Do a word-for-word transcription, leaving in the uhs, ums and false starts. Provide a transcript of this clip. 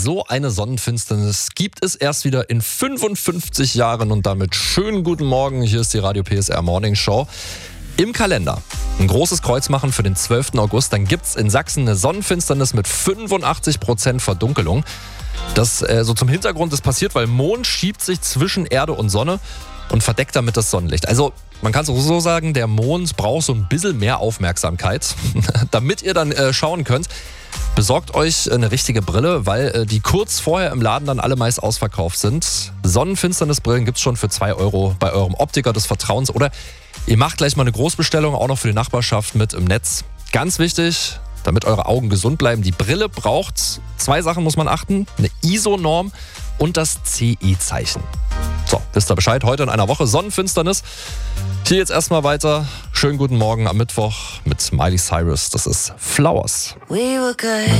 So eine Sonnenfinsternis gibt es erst wieder in fünfundfünfzig Jahren und damit schönen guten Morgen. Hier ist die Radio P S R Morning Show. Im Kalender ein großes Kreuz machen für den zwölften August. Dann gibt es in Sachsen eine Sonnenfinsternis mit fünfundachtzig Prozent Verdunkelung. Das äh, so zum Hintergrund ist passiert, weil Mond schiebt sich zwischen Erde und Sonne und verdeckt damit das Sonnenlicht. Also man kann es auch so sagen, der Mond braucht so ein bisschen mehr Aufmerksamkeit, damit ihr dann äh, schauen könnt. Besorgt euch eine richtige Brille, weil äh, die kurz vorher im Laden dann alle meist ausverkauft sind. Sonnenfinsternisbrillen gibt es schon für zwei Euro bei eurem Optiker des Vertrauens. Oder ihr macht gleich mal eine Großbestellung, auch noch für die Nachbarschaft mit im Netz. Ganz wichtig, damit eure Augen gesund bleiben. Die Brille braucht zwei Sachen, muss man achten. Eine I S O-Norm und das C E-Zeichen. So, wisst ihr Bescheid? Heute in einer Woche Sonnenfinsternis. Hier jetzt erstmal weiter. Schönen guten Morgen am Mittwoch mit Miley Cyrus. Das ist Flowers. We were good.